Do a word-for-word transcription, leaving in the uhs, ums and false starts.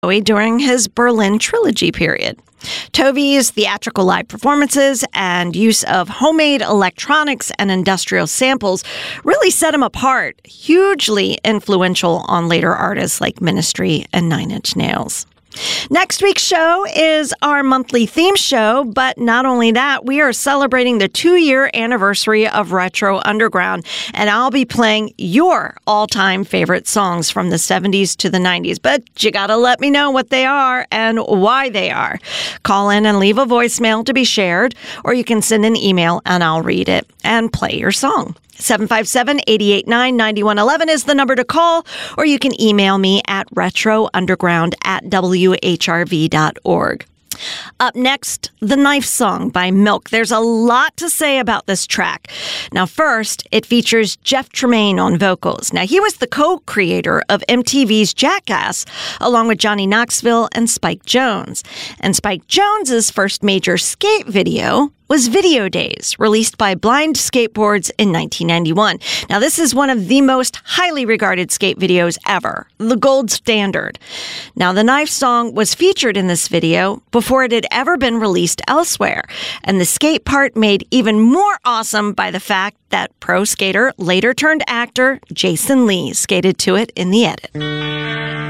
during his Berlin Trilogy period. Tovey's theatrical live performances and use of homemade electronics and industrial samples really set him apart, hugely influential on later artists like Ministry and Nine Inch Nails. Next week's show is our monthly theme show, but not only that, we are celebrating the two-year anniversary of Retro Underground, and I'll be playing your all-time favorite songs from the seventies to the nineties, but you gotta let me know what they are and why they are. Call in and leave a voicemail to be shared, or you can send an email and I'll read it and play your song. seven five seven, eight eight nine, nine one one one is the number to call, or you can email me at retrounderground at w h r v dot org. Up next, The Knife Song by Milk. There's a lot to say about this track. Now, first, it features Jeff Tremaine on vocals. Now, he was the co-creator of M T V's Jackass, along with Johnny Knoxville and Spike Jonze. And Spike Jonze's first major skate video was Video Days, released by Blind Skateboards in nineteen ninety-one. Now, this is one of the most highly regarded skate videos ever, the gold standard. Now, the Knife Song was featured in this video before it had ever been released elsewhere, and the skate part made even more awesome by the fact that pro skater, later turned actor, Jason Lee skated to it in the edit.